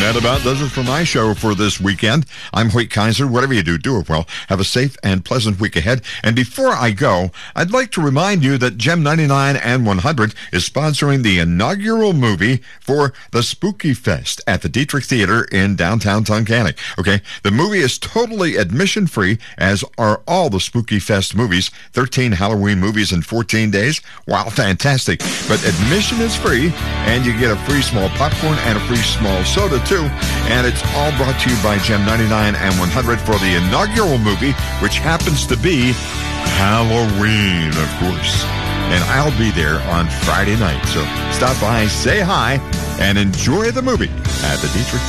that about does it for my show for this weekend. I'm Hoyt Kaiser. Whatever you do, do it well. Have a safe and pleasant week ahead. And before I go, I'd like to remind you that Gem 99 and 100 is sponsoring the inaugural movie for the Spooky Fest at the Dietrich Theater in downtown Tunkhannock. Okay, the movie is totally admission-free, as are all the Spooky Fest movies. 13 Halloween movies in 14 days. Wow, fantastic. But admission is free, and you get a free small popcorn and a free small soda, too. And it's all brought to you by Gem 99 and 100 for the inaugural movie, which happens to be Halloween, of course. And I'll be there on Friday night. So stop by, say hi, and enjoy the movie at the Dietrich